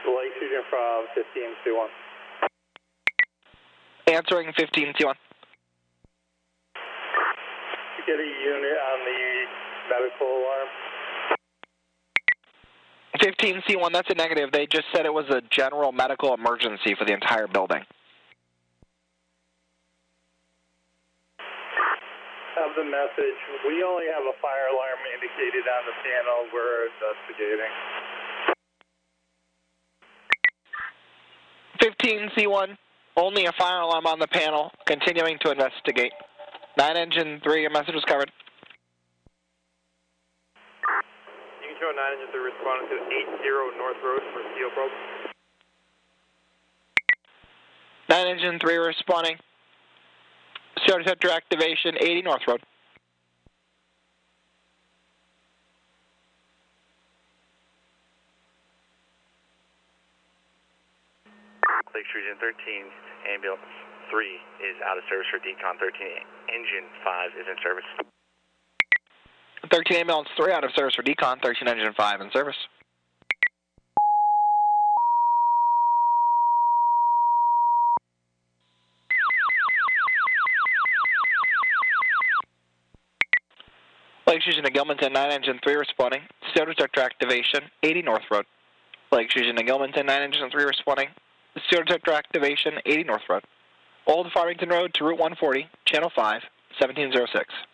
Lake Fusion from 15C1. Answering 15C1. Get a unit on the medical alarm. 15C1, that's a negative. They just said it was a general medical emergency for the entire building. Have the message. We only have a fire alarm indicated on the panel. We're investigating. 15C1, only a fire alarm on the panel. Continuing to investigate. 9 Engine 3, your message was covered. You can show 9 Engine 3 responding to 80 North Road for steel probe. 9 Engine 3 responding. CO detector activation, 80 North Road. Lake Region 13, ambulance 3 is out of service for decon. 13 Engine 5 is in service. 13 ambulance 3 out of service for decon. 13 Engine 5 in service. Lake Fusion to Gilmanton, 9 Engine 3 responding. CO detector activation, 80 North Road. Lake Fusion to Gilmanton, 9 Engine 3 responding. CO detector activation, 80 North Road. Old Farmington Road to Route 140, Channel 5, 1706.